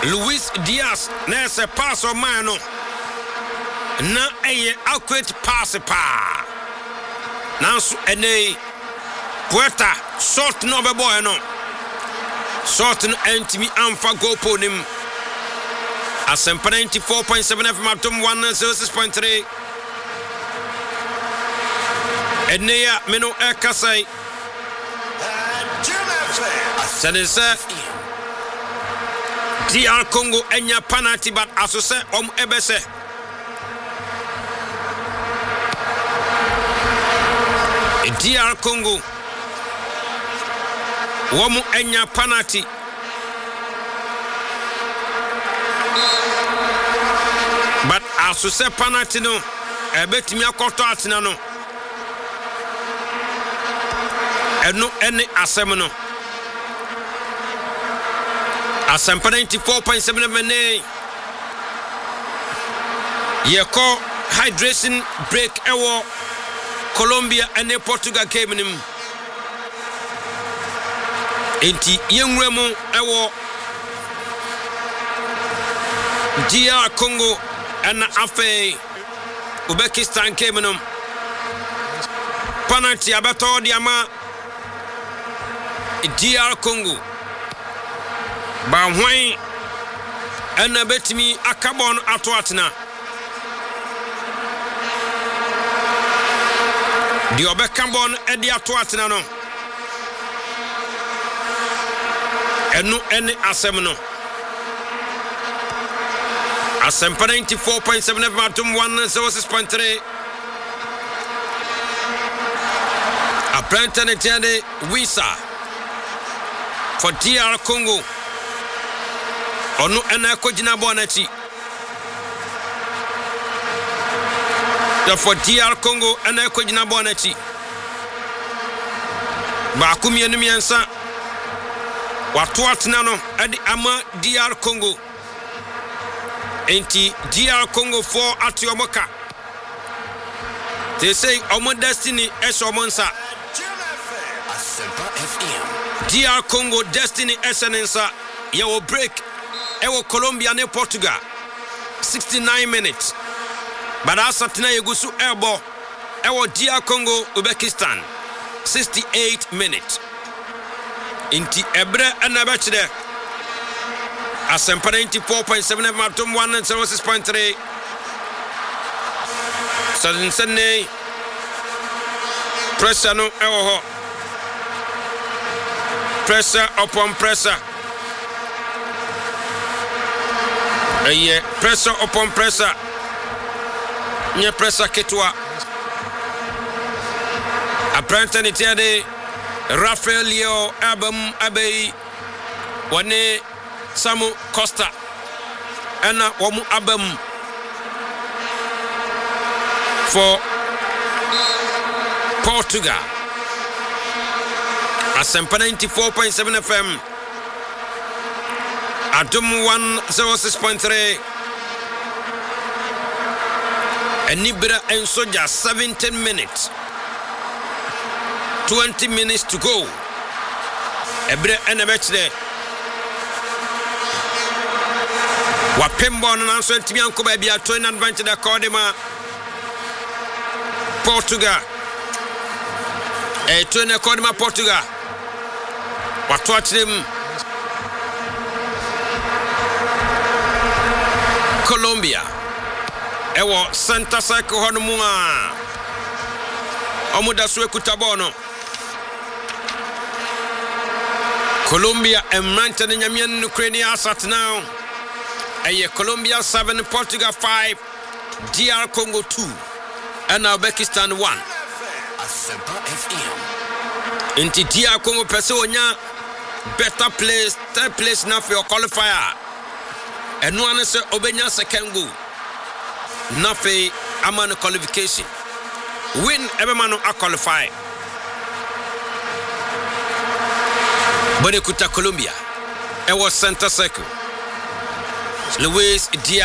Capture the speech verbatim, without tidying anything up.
Luis Diaz nese pass o mano na eye accurate pass pa nanso ene Puerta short no be boy no short no entimi amfa go ponim Asempa ninety-four point seven F M atom one oh six point three Eneya meno ekasai Senese D R Congo enya penalty but asose om ebese D R Congo womu enya penalty but asose penalty no ebetimi akoto atina no eno ene asem no Asempa ninety-four point seven F M Yeko hydration break ewo Colombia and Portugal game nim enti yenwremu ewo D R Congo and afe Uzbekistan game nim penalty abato diama D R Congo ba hwan ena betimi akabon ato atena di obekabon edi ato atena no enu ene asem no Asempa ninety-four point seven F M atom one oh six point three a Brenton etiende Wisa for D R Congo Onu ena kojina bonachi the for D R Congo ena kojina bonachi ba kumi enu miensa watu atena no edi ama D R Congo enti D R Congo for atiomoka they say omo destiny eso monsa D R Congo destiny essence ya will break ewo Colombia ne Portugal sixty-nine minutes but asatina yegusu ebo ewo D R Congo Uzbekistan sixty-eight minutes inti ebre anabachide Asempa ninety-four point seven F M atom one oh six point three Sadin Sene pressure no ewo ho pressure upon pressure Eye pressure upon pressure nye pressure ketwa a Brenton etiade Rafael Leo Abam Abei wane Samu Costa ena wamu Abam for Portugal Asempa ninety-four point seven F M Atom one oh six point three Enibra and Soja seventeen minutes twenty minutes to go Ebre enabechde Wapembo na nso ntimi anko ba bia to in advantage da Kodema Portugal eh to na Kodema Portugal Watu atrem Colombia ewo center circle hono mu a omuda so ekutabono Colombia emrante ne nyamien no kreni asat now eye Colombia seven Portugal five D R Congo two and Uzbekistan one Asempa F M inti D R Congo pese onya better place third place na for qualifier and one say obenya second goal nafe amano qualification win ebemano a qualify Bonekuta Colombia it was center circle Luis Diaz